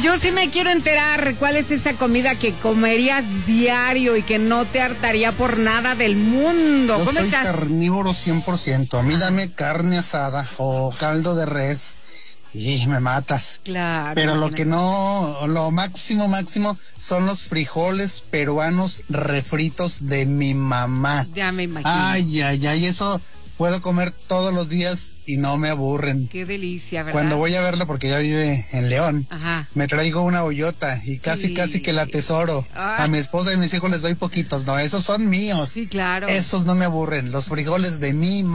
yo sí me quiero enterar cuál es esa comida que comerías diario y que no te hartaría por nada del mundo. Yo ¿Cómo soy estás? carnívoro 100%. A mí dame carne asada o caldo de res y me matas. Claro. Pero lo imagínate. que no, lo máximo son los frijoles peruanos refritos de mi mamá. Ya me imagino. Ay, eso puedo comer todos los días y no me aburren. Qué delicia, ¿verdad? Cuando voy a verla, porque ella vive en León, Ajá. me traigo una bollota y casi que la atesoro. Ay. A mi esposa y mis hijos les doy poquitos, no, esos son míos. Sí, claro. Esos no me aburren, los frijoles de mi